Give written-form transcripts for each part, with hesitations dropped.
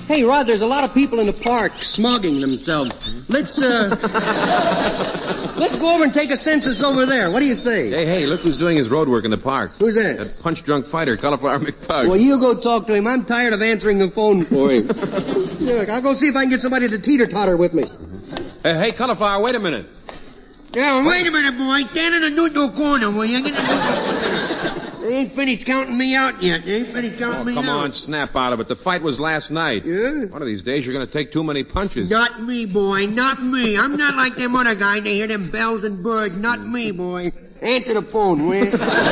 Hey, Rod, there's a lot of people in the park smogging themselves. Let's go over and take a census over there. What do you say? Hey, look who's doing his road work in the park. Who's that? That punch-drunk fighter, Cauliflower McPug. Well, you go talk to him. I'm tired of answering the phone for him. Look, I'll go see if I can get somebody to teeter-totter with me. Hey, Cauliflower, wait a minute. Yeah, wait a minute, boy. Stand in the neutral corner, will you? They ain't finished counting me out yet. Come on, snap out of it. The fight was last night. Yeah? One of these days you're going to take too many punches. Not me, boy. Not me. I'm not like them other guys. They hear them bells and birds. Not me, boy. Answer the phone, will you?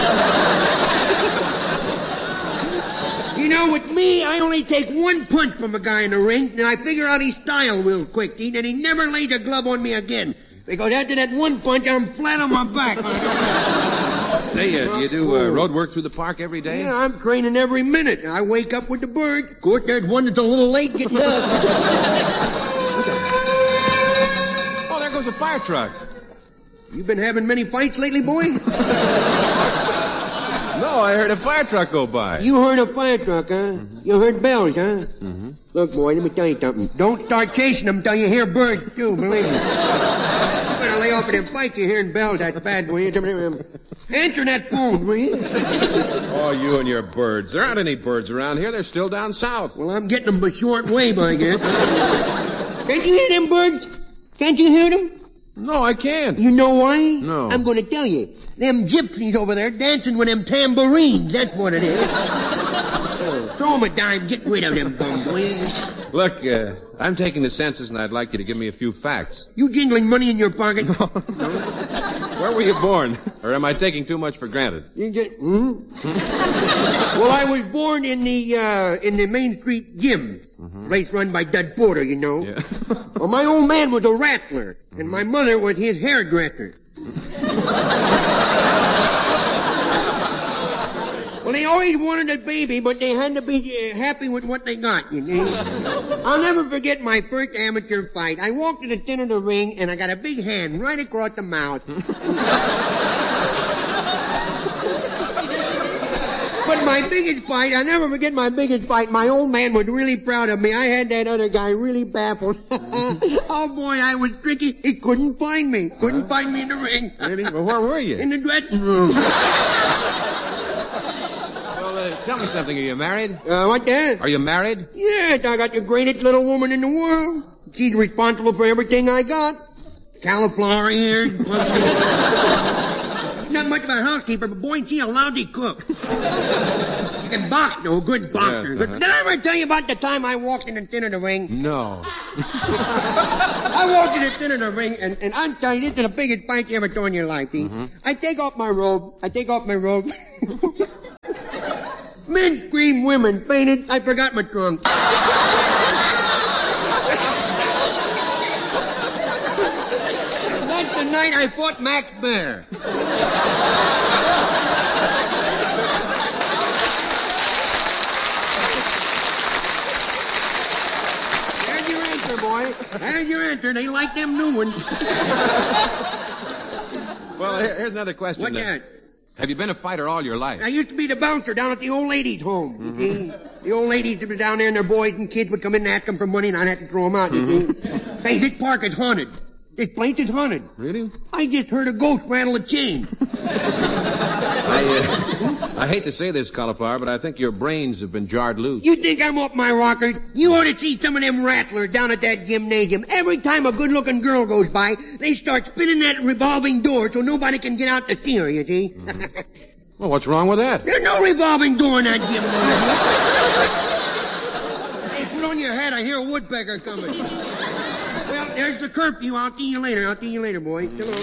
You know, with me, I only take one punch from a guy in the ring, and I figure out his style real quick, and he never lays a glove on me again. Because after that one punch, I'm flat on my back. Say, you do road work through the park every day? Yeah, I'm training every minute. I wake up with the birds. Of course, there's one that's a little late getting up. Oh, there goes a fire truck. You been having many fights lately, boy? No, I heard a fire truck go by. You heard a fire truck, huh? Mm-hmm. You heard bells, huh? Mm-hmm. Look, boy, let me tell you something. Don't start chasing them till you hear birds, too, believe me. You better lay off of them fights you're hearing bells. That's bad, will you? Answer that phone, will you? Oh, you and your birds. There aren't any birds around here. They're still down south. Well, I'm getting them a short wave, I guess. Can't you hear them birds? Can't you hear them? No, I can't. You know why? No. I'm going to tell you. Them gypsies over there dancing with them tambourines. That's what it is. Throw them a dime. Get rid of them bums, will you? Look, I'm taking the census, and I'd like you to give me a few facts. You jingling money in your pocket? No. Where were you born? Or am I taking too much for granted? You get... Well, I was born in the Main Street Gym. Mm-hmm. Place run by Dud Porter, you know. Yeah. Well, my old man was a rattler, and my mother was his hairdresser. Well, they always wanted a baby, but they had to be happy with what they got, you know. I'll never forget my first amateur fight. I walked to the center of the ring, and I got a big hand right across the mouth. But my biggest fight, I'll never forget my biggest fight. My old man was really proud of me. I had that other guy really baffled. Oh, boy, I was tricky. He couldn't find me. Couldn't find me in the ring. Really? Well, where were you? In the dressing room. Tell me something. Are you married? What that? Are you married? Yes, I got the greatest little woman in the world. She's responsible for everything I got. Cauliflower ears. Not much of a housekeeper, but boy, she's a lousy cook. She can box, though. Good boxer. Yes, Did I ever tell you about the time I walked in the center of the ring? No. I walked in the center of the ring, and I'm telling you, this is the biggest fight you ever saw in your life, see? Mm-hmm. I take off my robe. Men scream, women fainted. I forgot my trunk. That's the night I fought Max Bear. There's your answer, boy. There's your answer. They like them new ones. Well, here's another question. What's that? Have you been a fighter all your life? I used to be the bouncer down at the old ladies' home. Mm-hmm. You see? The old ladies that were down there and their boys and kids would come in and ask them for money and I'd have to throw them out. You see? Hey, this park is haunted. This place is haunted. Really? I just heard a ghost rattle a chain. I hate to say this, Cauliflower, but I think your brains have been jarred loose. You think I'm off my rocker? You ought to see some of them rattlers down at that gymnasium. Every time a good-looking girl goes by, they start spinning that revolving door so nobody can get out to see her, you see? Mm-hmm. Well, what's wrong with that? There's no revolving door in that gymnasium. Hey, put on your hat. I hear a woodpecker coming. Well, there's the curfew. I'll see you later. Boy. Hello.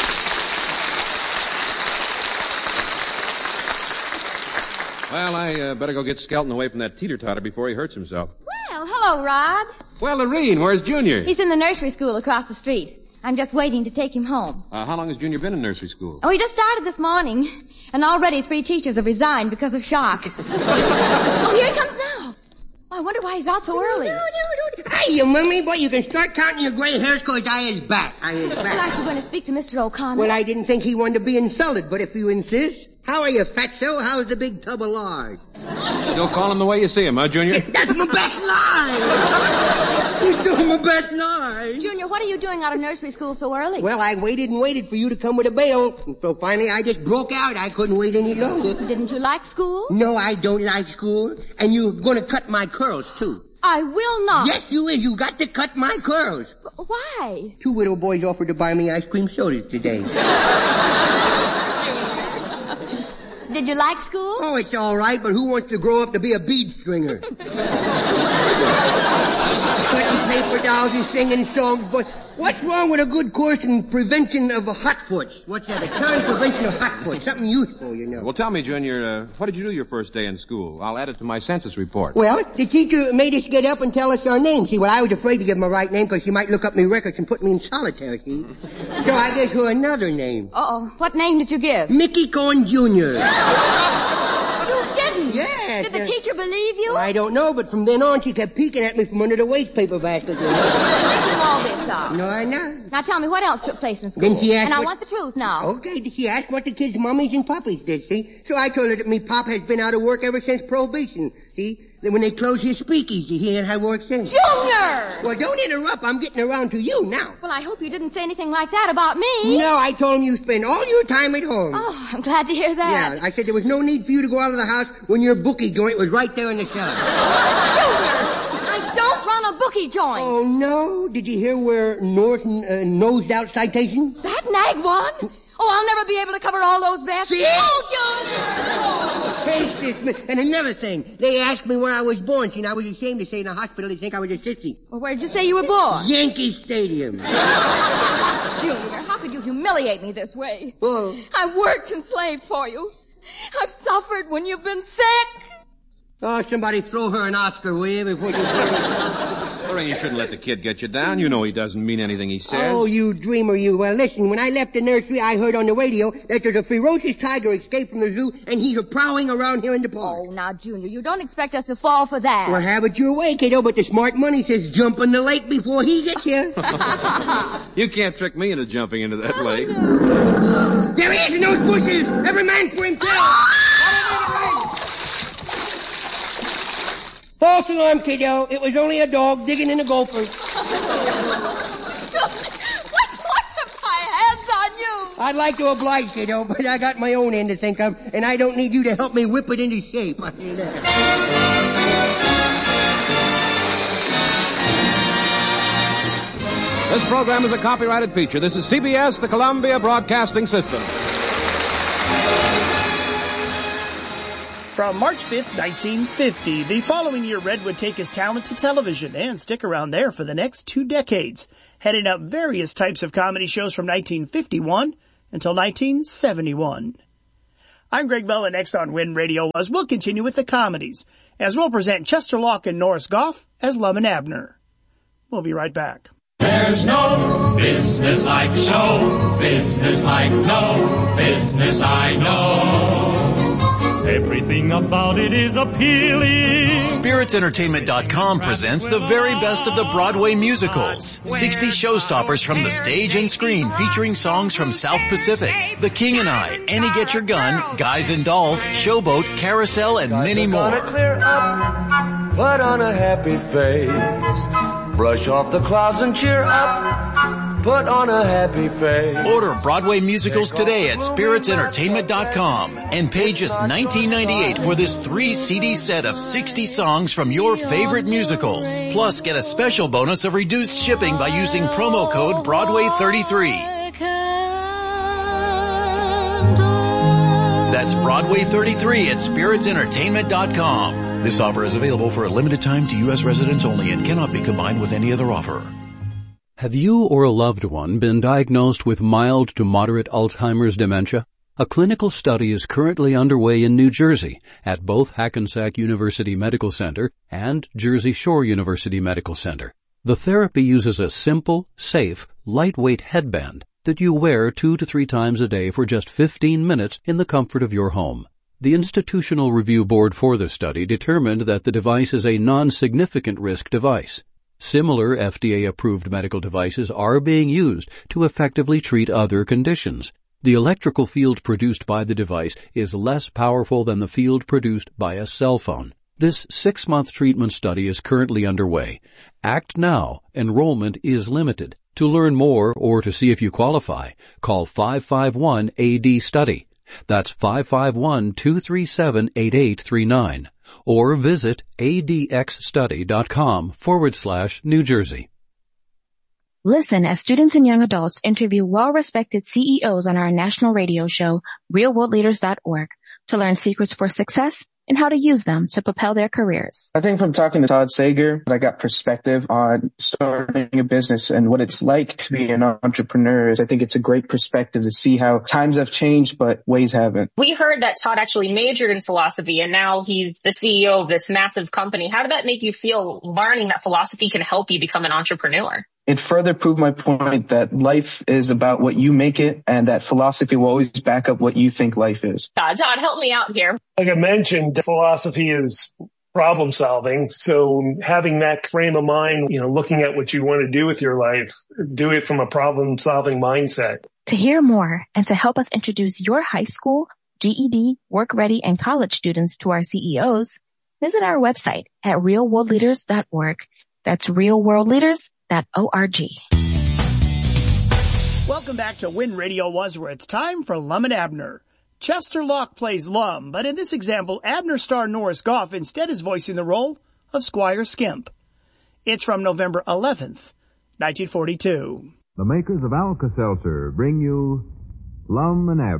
Well, I better go get Skelton away from that teeter-totter before he hurts himself. Well, hello, Rod. Well, Lorene, where's Junior? He's in the nursery school across the street. I'm just waiting to take him home. How long has Junior been in nursery school? Oh, he just started this morning. And already 3 teachers have resigned because of shock. Oh, here he comes now. Oh, I wonder why he's out so early. No. Hey, you mummy, boy, you can start counting your gray hairs because I is back. Well, aren't you going to speak to Mr. O'Connor? Well, I didn't think he wanted to be insulted, but if you insist... How are you, fatso? How's the big tub of lard? Still call him the way you see him, huh, Junior? That's my best line! You're doing my best line. Junior, what are you doing out of nursery school so early? Well, I waited and waited for you to come with a bail. And so finally I just broke out. I couldn't wait any longer. Didn't you like school? No, I don't like school. And you're going to cut my curls, too. I will not. Yes, you is. You got to cut my curls. Why? 2 widow boys offered to buy me ice cream sodas today. Did you like school? Oh, it's all right, but who wants to grow up to be a bead stringer? Cutting paper dolls and singing songs, but what's wrong with a good course in prevention of hotfoots? What's that? A current prevention of hotfoots. Something useful, you know. Well, tell me, Junior, what did you do your first day in school? I'll add it to my census report. Well, the teacher made us get up and tell us our names. See, well, I was afraid to give my right name because she might look up my records and put me in solitary, see? So I gave her another name. Uh-oh. What name did you give? Mickey Corn Jr. You didn't? Yes. Did the teacher believe you? I don't know, but from then on she kept peeking at me from under the waste paper basket. Making all this up. No, I know. Now tell me, what else took place in school? Then she asked and I what- want the truth now. Okay, she asked what the kids' mummies and puppies did, see? So I told her that me pop has been out of work ever since Prohibition, see? Then when they closed his speakeasy, he ain't had work since. Junior! Well, don't interrupt. I'm getting around to you now. Well, I hope you didn't say anything like that about me. No, I told him you spend all your time at home. Oh, I'm glad to hear that. Yeah, I said there was no need for you to go out of the house when your bookie joint was right there in the cellar. I don't run a bookie joint. Oh, no? Did you hear where Norton nosed out citation? That nag one? Oh, I'll never be able to cover all those bets. See? Oh, Junior! Face this. And another thing, they asked me where I was born. See, and I was ashamed to say in the hospital they think I was a sissy. Well, where did you say you were born? Yankee Stadium. Junior, how could you humiliate me this way? Oh. I've worked and slaved for you. I've suffered when you've been sick. Oh, somebody throw her an Oscar, will you, before you Lorraine, you shouldn't let the kid get you down. You know he doesn't mean anything he says. Oh, you dreamer, you. Well, listen, when I left the nursery, I heard on the radio that there's a ferocious tiger escaped from the zoo, and he's prowling around here in the park. Oh, now, Junior, you don't expect us to fall for that. Well, have it your way, kiddo, but the smart money says jump in the lake before he gets here. You can't trick me into jumping into that lake. There he is in those bushes! Every man for himself! False alarm, kiddo. It was only a dog digging in a gopher. What if my hands on you? I'd like to oblige, kiddo, but I got my own end to think of, and I don't need you to help me whip it into shape. I see that. This program is a copyrighted feature. This is CBS, the Columbia Broadcasting System. From March 5th, 1950, the following year Red would take his talent to television and stick around there for the next 2 decades, heading up various types of comedy shows from 1951 until 1971. I'm Greg Bell, and next on Win Radio, as we'll continue with the comedies, as we'll present Chester Locke and Norris Goff as Lum and Abner. We'll be right back. There's no business like show business like no business I know. Everything about it is appealing. SpiritsEntertainment.com presents the very best of the Broadway musicals. 60 showstoppers from the stage and screen featuring songs from South Pacific, The King and I, Annie Get Your Gun, Guys and Dolls, Showboat, Carousel, and many more. Clear up, put on a happy face. Brush off the clouds and cheer up. Put on a happy face. Order Broadway musicals today at SpiritsEntertainment.com and pay just $19.98 for this 3-CD set of 60 songs from your favorite musicals. Plus, get a special bonus of reduced shipping by using promo code Broadway33. That's Broadway33 at SpiritsEntertainment.com. This offer is available for a limited time to U.S. residents only and cannot be combined with any other offer. Have you or a loved one been diagnosed with mild to moderate Alzheimer's dementia? A clinical study is currently underway in New Jersey at both Hackensack University Medical Center and Jersey Shore University Medical Center. The therapy uses a simple, safe, lightweight headband that you wear 2 to 3 times a day for just 15 minutes in the comfort of your home. The Institutional Review Board for the study determined that the device is a non-significant risk device. Similar FDA-approved medical devices are being used to effectively treat other conditions. The The electrical field produced by the device is less powerful than the field produced by a cell phone. This 6-month treatment study is currently underway. Act now. Enrollment is limited. To learn more or to see if you qualify, call 551-AD-STUDY. That's 551-237-8839. Or visit adxstudy.com/New Jersey. Listen as students and young adults interview well-respected CEOs on our national radio show, realworldleaders.org, to learn secrets for success and how to use them to propel their careers. I think from talking to Todd Sager, I got perspective on starting a business and what it's like to be an entrepreneur. I think it's a great perspective to see how times have changed, but ways haven't. We heard that Todd actually majored in philosophy, and now he's the CEO of this massive company. How did that make you feel, learning that philosophy can help you become an entrepreneur? It further proved my point that life is about what you make it, and that philosophy will always back up what you think life is. Todd, help me out here. Like I mentioned, philosophy is problem solving. So having that frame of mind, looking at what you want to do with your life, do it from a problem solving mindset. To hear more and to help us introduce your high school, GED, work ready, and college students to our CEOs, visit our website at realworldleaders.org. That's realworldleaders.org. Welcome back to When Radio Was, where it's time for Lum and Abner. Chester Locke plays Lum, but in this example, Abner star Norris Goff instead is voicing the role of Squire Skimp. It's from November 11th, 1942. The makers of Alka-Seltzer bring you Lum and Abner.